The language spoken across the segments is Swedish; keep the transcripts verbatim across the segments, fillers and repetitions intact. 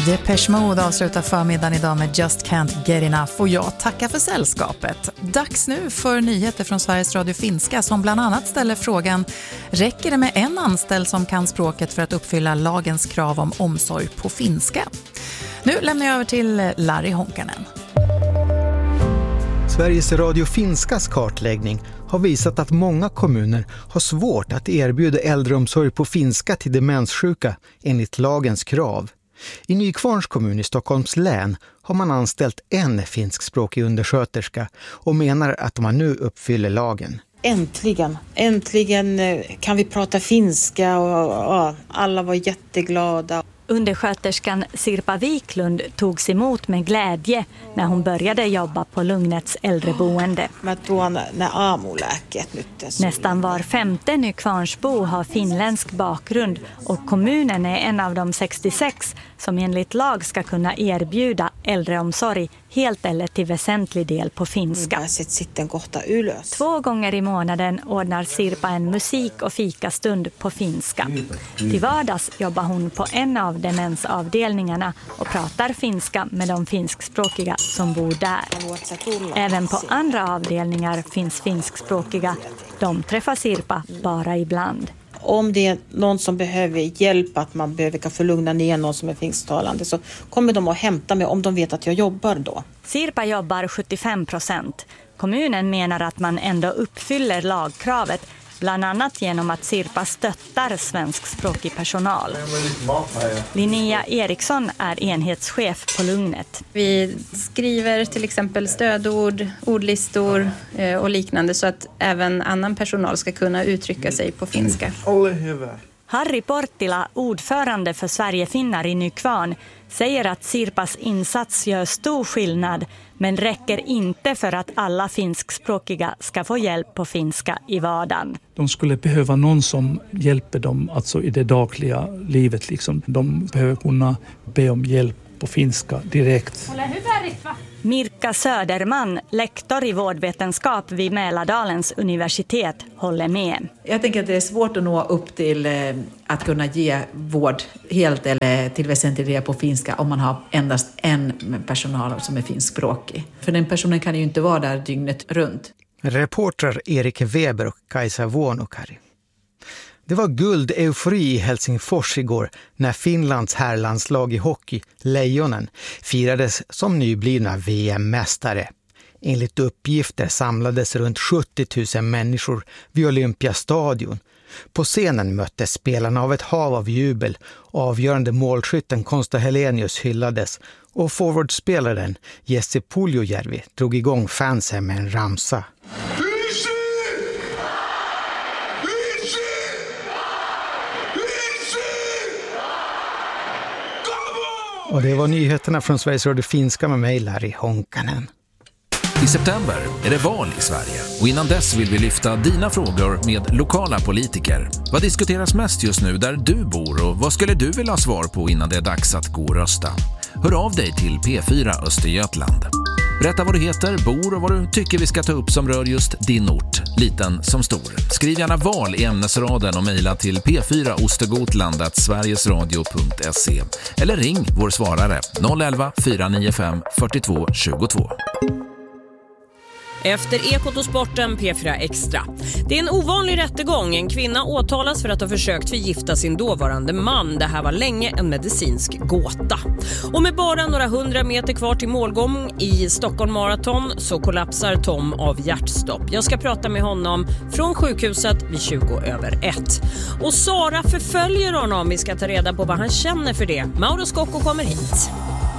Depeche Mode avslutar förmiddagen idag med Just Can't Get Enough och jag tackar för sällskapet. Dags nu för nyheter från Sveriges Radio Finska som bland annat ställer frågan: räcker det med en anställd som kan språket för att uppfylla lagens krav om omsorg på finska? Nu lämnar jag över till Larry Honkanen. Sveriges Radio Finskas kartläggning har visat att många kommuner har svårt att erbjuda äldreomsorg på finska till demenssjuka enligt lagens krav. I Nykvarns kommun i Stockholms län har man anställt en finskspråkig undersköterska och menar att man nu uppfyller lagen. Äntligen, äntligen kan vi prata finska och, och alla var jätteglada. Undersköterskan Sirpa Wiklund togs emot med glädje när hon började jobba på Lugnets äldreboende. Nästan var femte Nykvarnsbo har finländsk bakgrund och kommunen är en av de sextiosex som enligt lag ska kunna erbjuda äldreomsorg helt eller till väsentlig del på finska. Två gånger i månaden ordnar Sirpa en musik- och fikastund på finska. Till vardags jobbar hon på en av demensavdelningarna och pratar finska med de finskspråkiga som bor där. Även på andra avdelningar finns finskspråkiga. De träffar Sirpa bara ibland. Om det är någon som behöver hjälp, att man behöver kan förlugna ner någon som är finsktalande, så kommer de att hämta mig om de vet att jag jobbar då. Sirpa jobbar sjuttiofem procent. Kommunen menar att man ändå uppfyller lagkravet, bland annat genom att Sirpa stöttar svenskspråkig personal. Linnea Eriksson är enhetschef på Lugnet. Vi skriver till exempel stödord, ordlistor och liknande så att även annan personal ska kunna uttrycka sig på finska. Harry Portila, ordförande för Sverigefinnar i Nykvarn, säger att Sirpas insats gör stor skillnad men räcker inte för att alla finskspråkiga ska få hjälp på finska i vardagen. De skulle behöva någon som hjälper dem alltså i det dagliga livet. Liksom. De behöver kunna be om hjälp på finska direkt. Mirka Söderman, lektor i vårdvetenskap vid Mälardalens universitet, håller med. Jag tänker att det är svårt att nå upp till eh, att kunna ge vård helt eller till väsentlig del på finska om man har endast en personal som är finskspråkig. För den personen kan ju inte vara där dygnet runt. Reporter Erik Weber och Kajsa Vuonokari. Det var guld-eufori i Helsingfors igår när Finlands herrlandslag i hockey, Lejonen, firades som nyblivna V M-mästare. Enligt uppgifter samlades runt sjuttio tusen människor vid Olympiastadion. På scenen möttes spelarna av ett hav av jubel, avgörande målskytten Konsta Helenius hyllades och forwardspelaren Jesse Puljujärvi drog igång fansen med en ramsa. Och det var nyheterna från Sveriges Radio Finska med mig, Larry Honkanen. I september är det val i Sverige och innan dess vill vi lyfta dina frågor med lokala politiker. Vad diskuteras mest just nu där du bor och vad skulle du vilja ha svar på innan det är dags att gå och rösta? Hör av dig till P fyra Östergötland. Berätta vad du heter, bor och vad du tycker vi ska ta upp som rör just din ort, liten som stor. Skriv gärna val i ämnesraden och mejla till p fyra ostergotland at sverigesradio punkt se eller ring vår svarare noll elva fyra nio fem fyrtiotvå tjugotvå. Efter Ekot och sporten P fyra Extra. Det är en ovanlig rättegång. En kvinna åtalas för att ha försökt förgifta sin dåvarande man. Det här var länge en medicinsk gåta. Och med bara några hundra meter kvar till målgång i Stockholm Marathon så kollapsar Tom av hjärtstopp. Jag ska prata med honom från sjukhuset vid tjugo över ett. Och Sara förföljer honom. Vi ska ta reda på vad han känner för det. Mauro Scocco kommer hit.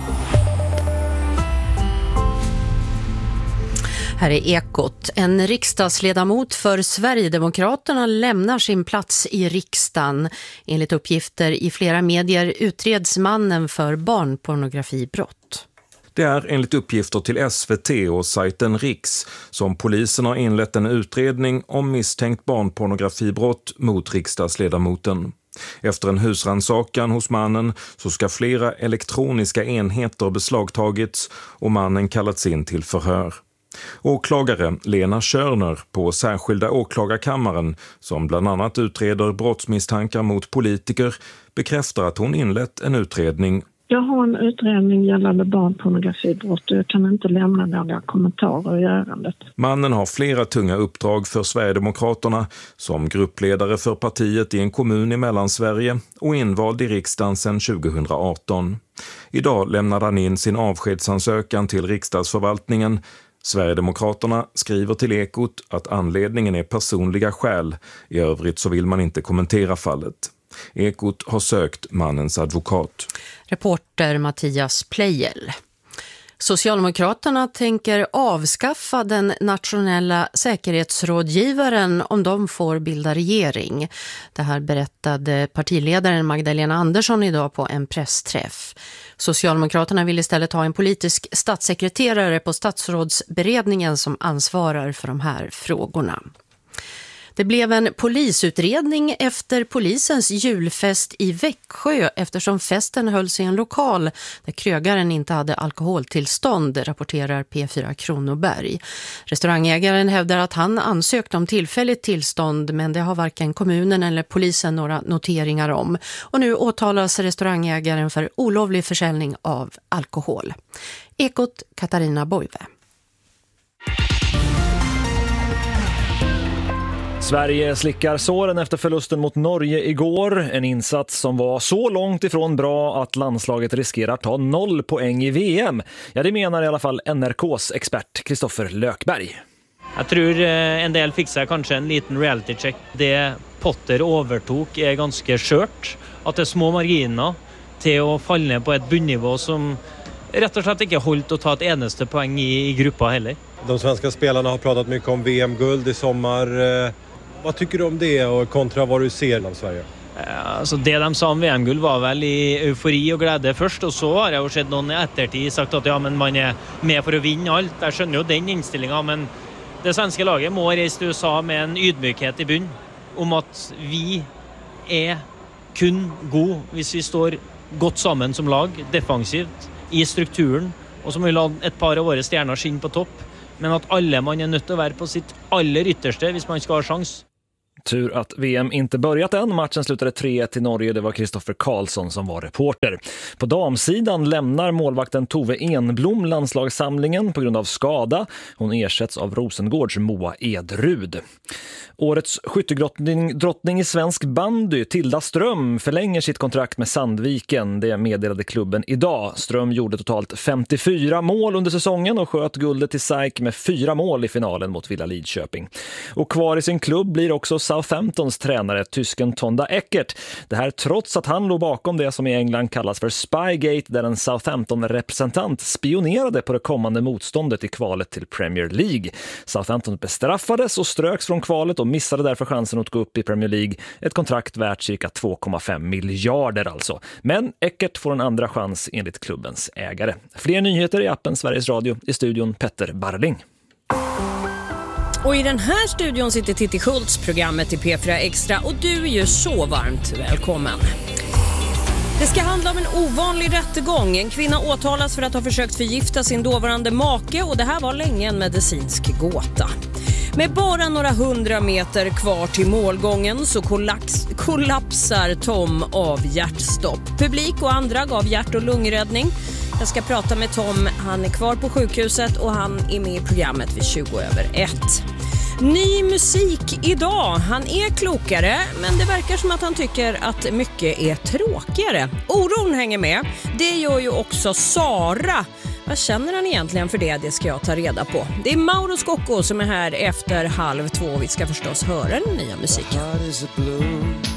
Här är Ekot. En riksdagsledamot för Sverigedemokraterna lämnar sin plats i riksdagen. Enligt uppgifter i flera medier utreds mannen för barnpornografibrott. Det är enligt uppgifter till S V T och sajten Riks som polisen har inlett en utredning om misstänkt barnpornografibrott mot riksdagsledamoten. Efter en husrannsakan hos mannen så ska flera elektroniska enheter beslagtagits och mannen kallats in till förhör. Åklagare Lena Körner på särskilda åklagarkammaren som bland annat utreder brottsmisstankar mot politiker bekräftar att hon inlett en utredning Jag har en utredning gällande barnpornografibrott och jag kan inte lämna några kommentarer i ärendet. Mannen har flera tunga uppdrag för Sverigedemokraterna som gruppledare för partiet i en kommun i Mellansverige och invald i riksdagen sedan tjugohundraarton. Idag lämnade han in sin avskedsansökan till riksdagsförvaltningen. Sverigedemokraterna skriver till Ekot att anledningen är personliga skäl. I övrigt så vill man inte kommentera fallet. Ekot har sökt mannens advokat. Reporter Mattias Plejel. Socialdemokraterna tänker avskaffa den nationella säkerhetsrådgivaren om de får bilda regering. Det här berättade partiledaren Magdalena Andersson idag på en pressträff. Socialdemokraterna vill istället ha en politisk statssekreterare på statsrådsberedningen som ansvarar för de här frågorna. Det blev en polisutredning efter polisens julfest i Växjö eftersom festen hölls i en lokal där krögaren inte hade alkoholtillstånd, rapporterar P fyra Kronoberg. Restaurangägaren hävdar att han ansökt om tillfälligt tillstånd men det har varken kommunen eller polisen några noteringar om. Och nu åtalas restaurangägaren för olovlig försäljning av alkohol. Ekot Katarina Boive. Sverige slickar såren efter förlusten mot Norge igår. En insats som var så långt ifrån bra att landslaget riskerar ta noll poäng i V M. Ja, det menar i alla fall N R K:s expert Kristoffer Lökberg. Jag tror en del fixar kanske en liten reality check. Det Potter övertog är ganska skört. Att det är små marginer till att falla ner på ett bunnivå som rätt och slett inte hållit att ta ett enaste poäng i, i gruppa heller. De svenska spelarna har pratat mycket om V M-guld i sommar. Vad tycker du om det och kontra vad du ser av Sverige? Alltså det de sa om V M-guld var väl i eufori och glädje först, och så har jag ju sett någon i eftertid sagt att ja, men man är med för att vinna allt. Jag skönner ju den inställningen, men det svenska laget må resa till U S A med en ydmykhet i bunn om att vi är kun god hvis vi står gott sammen som lag, defensivt, i strukturen, och som vill ha ett par av våra stjärnor skinn på topp. Men att alla man är nödt att vara på sitt aller ytterste hvis man ska ha chans. Tur att V M inte börjat än. Matchen slutade tre ett till Norge. Det var Kristoffer Karlsson som var reporter. På damsidan lämnar målvakten Tove Enblom landslagssamlingen på grund av skada. Hon ersätts av Rosengårds Moa Edrud. Årets skyttegrottning drottning i svensk bandy, Tilda Ström, förlänger sitt kontrakt med Sandviken. Det meddelade klubben idag. Ström gjorde totalt femtiofyra mål under säsongen och sköt guldet till SAIK med fyra mål i finalen mot Villa Lidköping. Och kvar i sin klubb blir också Southamptons tränare, tysken Tonda Eckert. Det här trots att han låg bakom det som i England kallas för Spygate, där en Southampton-representant spionerade på det kommande motståndet i kvalet till Premier League. Southampton bestraffades och ströks från kvalet och missade därför chansen att gå upp i Premier League. Ett kontrakt värt cirka två komma fem miljarder alltså. Men Eckert får en andra chans enligt klubbens ägare. Fler nyheter i appen Sveriges Radio, i studion Petter Barling. Och i den här studion sitter Titti Schultz, programmet i P fyra Extra, och du är ju så varmt välkommen. Det ska handla om en ovanlig rättegång. En kvinna åtalas för att ha försökt förgifta sin dåvarande make, och det här var länge en medicinsk gåta. Med bara några hundra meter kvar till målgången så kollaps, kollapsar Tom av hjärtstopp. Publik och andra gav hjärt- och lungräddning. Jag ska prata med Tom, han är kvar på sjukhuset och han är med i programmet vid tjugo över ett. Ny musik idag. Han är klokare, men det verkar som att han tycker att mycket är tråkigare. Oron hänger med. Det gör ju också Sara. Vad känner han egentligen för det? Det ska jag ta reda på. Det är Mauro Scocco som är här efter halv två. Vi ska förstås höra den nya musiken.